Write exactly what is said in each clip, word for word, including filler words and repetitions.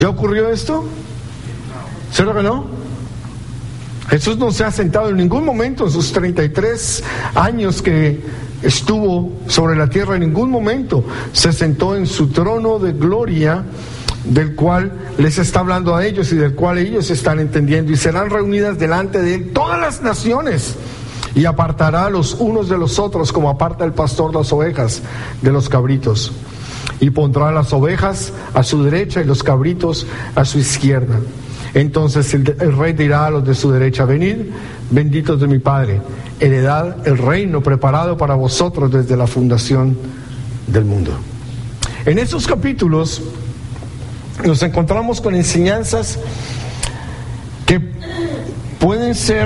¿Ya ocurrió esto? ¿Cierto que no? Jesús no se ha sentado en ningún momento en sus treinta y tres años que estuvo sobre la tierra, en ningún momento se sentó en su trono de gloria, del cual les está hablando a ellos y del cual ellos están entendiendo, y serán reunidas delante de él todas las naciones, y apartará a los unos de los otros como aparta el pastor las ovejas de los cabritos, y pondrá las ovejas a su derecha y los cabritos a su izquierda. Entonces el, el rey dirá a los de su derecha: venid, benditos de mi Padre, heredad el reino preparado para vosotros desde la fundación del mundo. En estos capítulos nos encontramos con enseñanzas que pueden ser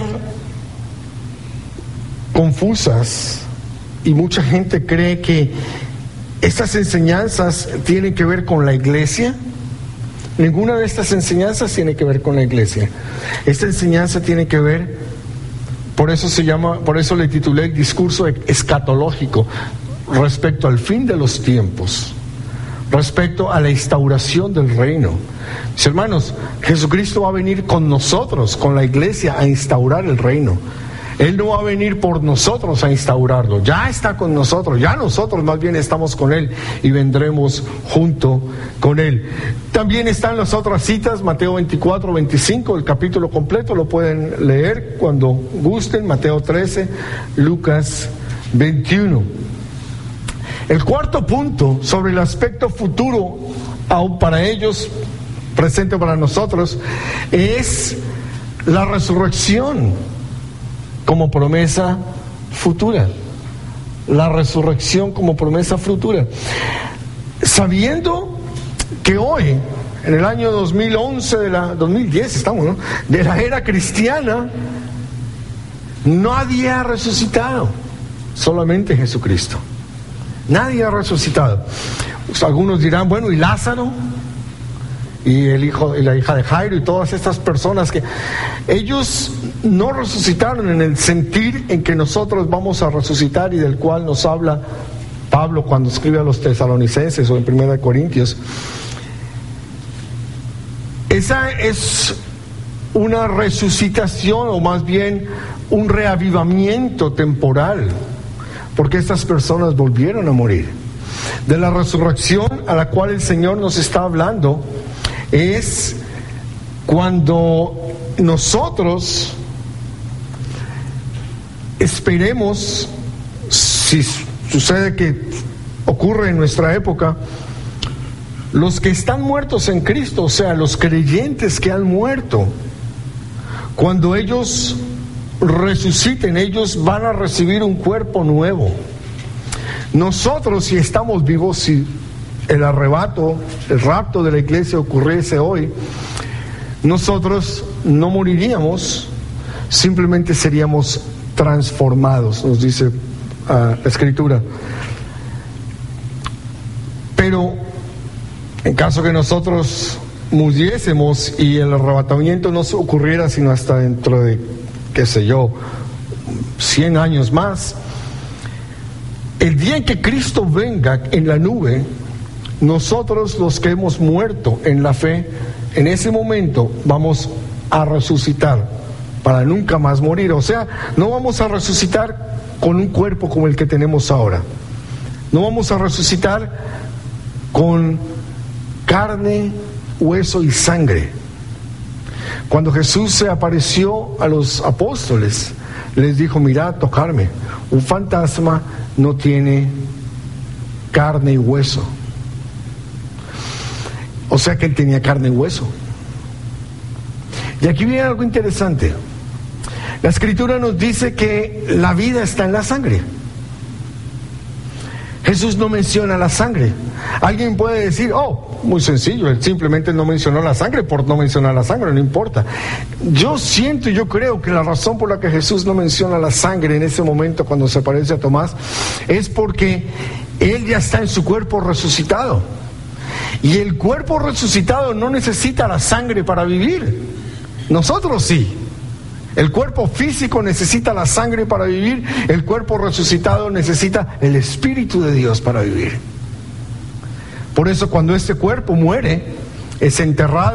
confusas, y mucha gente cree que estas enseñanzas tienen que ver con la iglesia. Ninguna de estas enseñanzas tiene que ver con la iglesia. Esta enseñanza tiene que ver, por eso se llama, por eso le titulé el discurso escatológico, respecto al fin de los tiempos, respecto a la instauración del reino. Mis hermanos, Jesucristo va a venir con nosotros, con la iglesia, a instaurar el reino. Él no va a venir por nosotros a instaurarlo, ya está con nosotros, ya nosotros más bien estamos con Él y vendremos junto con Él. También están las otras citas, Mateo veinticuatro, veinticinco, el capítulo completo lo pueden leer cuando gusten, Mateo trece, Lucas veintiuno. El cuarto punto sobre el aspecto futuro, aún para ellos, presente para nosotros, es la resurrección como promesa futura. La resurrección como promesa futura. Sabiendo que hoy, en el año dos mil once, de la, dos mil diez estamos, ¿no?, de la era cristiana, nadie ha resucitado, solamente Jesucristo. Nadie ha resucitado. Pues algunos dirán, bueno, ¿y Lázaro? Y el hijo y la hija de Jairo y todas estas personas que ellos no resucitaron en el sentir en que nosotros vamos a resucitar, y del cual nos habla Pablo cuando escribe a los tesalonicenses o en Primera de Corintios. Esa es una resucitación, o más bien un reavivamiento temporal, porque estas personas volvieron a morir. De la resurrección a la cual el Señor nos está hablando es cuando nosotros esperemos, si sucede que ocurre en nuestra época, los que están muertos en Cristo, o sea, los creyentes que han muerto, cuando ellos resuciten, ellos van a recibir un cuerpo nuevo. Nosotros, si estamos vivos, si el arrebato, el rapto de la iglesia ocurriese hoy, nosotros no moriríamos, simplemente seríamos transformados, nos dice uh, la Escritura. Pero en caso que nosotros muriésemos y el arrebatamiento no ocurriera sino hasta dentro de, qué sé yo, cien años más, el día en que Cristo venga en la nube, nosotros los que hemos muerto en la fe, en ese momento vamos a resucitar para nunca más morir. O sea, no vamos a resucitar con un cuerpo como el que tenemos ahora. No vamos a resucitar con carne, hueso y sangre. Cuando Jesús se apareció a los apóstoles, les dijo: mirad, tocarme. Un fantasma no tiene carne y hueso. O sea que él tenía carne y hueso. Y aquí viene algo interesante. La Escritura nos dice que la vida está en la sangre. Jesús no menciona la sangre. Alguien puede decir: oh, muy sencillo, él simplemente no mencionó la sangre por no mencionar la sangre, no importa. Yo siento y yo creo que la razón por la que Jesús no menciona la sangre en ese momento cuando se aparece a Tomás es porque él ya está en su cuerpo resucitado. Y el cuerpo resucitado no necesita la sangre para vivir. Nosotros sí. El cuerpo físico necesita la sangre para vivir. El cuerpo resucitado necesita el Espíritu de Dios para vivir. Por eso cuando este cuerpo muere, es enterrado.